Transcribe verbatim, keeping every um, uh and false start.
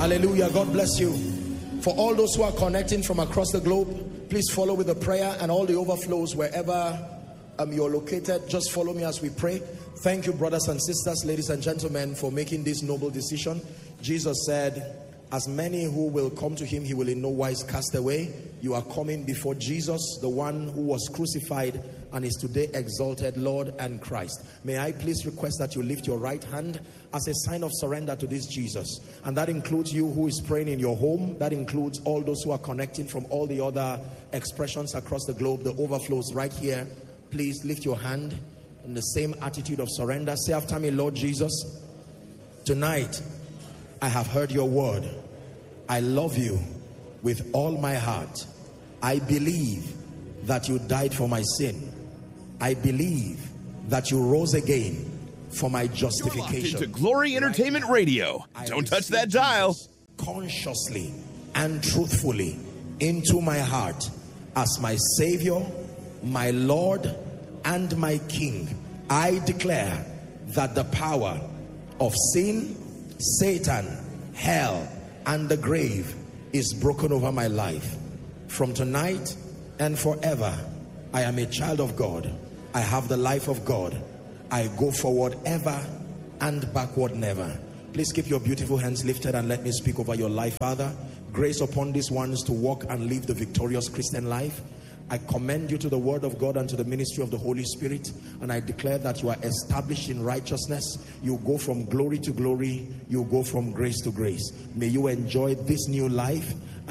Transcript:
Hallelujah. God bless you. For all those who are connecting from across the globe, please follow with the prayer and all the overflows wherever um, you're located. Just follow me as we pray. Thank you, brothers and sisters, ladies and gentlemen, for making this noble decision. Jesus said, as many who will come to him, he will in no wise cast away. You are coming before Jesus, the one who was crucified and is today exalted, Lord and Christ. May I please request that you lift your right hand as a sign of surrender to this Jesus. And that includes you who is praying in your home. That includes all those who are connecting from all the other expressions across the globe, the overflows right here. Please lift your hand in the same attitude of surrender. Say after me, Lord Jesus, tonight I have heard your word. I love you with all my heart. I believe that you died for my sin. I believe that you rose again for my justification. You're locked into Glory Entertainment Radio. Don't touch that dial. Consciously and truthfully into my heart as my Savior, my Lord, and my King. I declare that the power of sin, Satan, hell, and the grave is broken over my life. From tonight and forever, I am a child of God. I have the life of God. I go forward ever and backward never. Please keep your beautiful hands lifted and let me speak over your life, Father. Grace upon these ones to walk and live the victorious Christian life. I commend you to the word of God and to the ministry of the Holy Spirit, and I declare that you are established in righteousness. You go from glory to glory. You go from grace to grace. May you enjoy this new life